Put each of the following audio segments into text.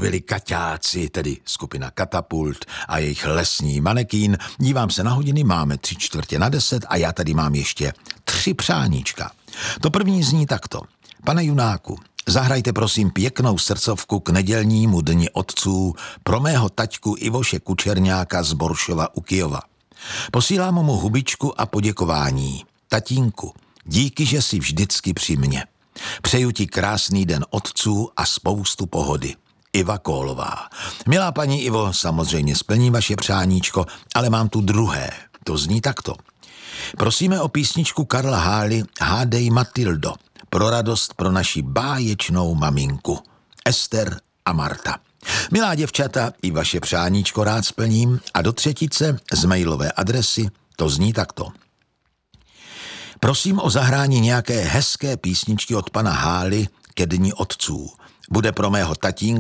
vyslovili Kaťáci, tedy skupina Katapult a jejich lesní manekín. Dívám se na hodiny, máme 9:45 a já tady mám ještě 3 přáníčka. To první zní takto. Pane Junáku, zahrajte prosím pěknou srdcovku k nedělnímu dni otců pro mého taťku Ivoše Kučerňáka z Boršova u Kyjova. Posílám mu hubičku a poděkování. Tatínku, díky, že jsi vždycky při mně. Přeju ti krásný den otců a spoustu pohody. Iva Kólová. Milá paní Ivo, samozřejmě splním vaše přáníčko, ale mám tu druhé. To zní takto. Prosíme o písničku Karla Hály Hádej Matildo. Pro radost pro naši báječnou maminku. Ester a Marta. Milá děvčata, i vaše přáníčko rád splním a do třetice z mailové adresy to zní takto. Prosím o zahrání nějaké hezké písničky od pana Hály ke dni otců. Bude pro mého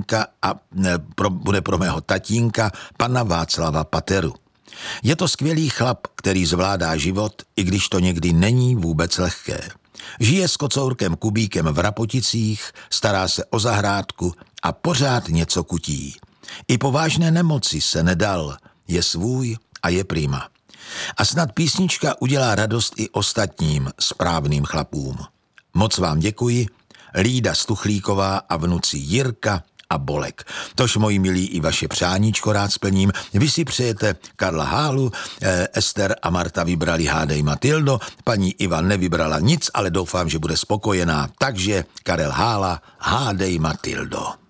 tatínka pana Václava Pateru. Je to skvělý chlap, který zvládá život, i když to někdy není vůbec lehké. Žije s kocourkem Kubíkem v Rapoticích, stará se o zahrádku a pořád něco kutí. I po vážné nemoci se nedal, je svůj a je prima. A snad písnička udělá radost i ostatním správným chlapům. Moc vám děkuji, Lída Stuchlíková a vnuci Jirka a Bolek. Tož, moji milí, i vaše přáníčko rád splním. Vy si přejete Karla Hálu, Ester a Marta vybrali Hádej Matildo, paní Iva nevybrala nic, ale doufám, že bude spokojená. Takže Karel Hála, Hádej Matildo.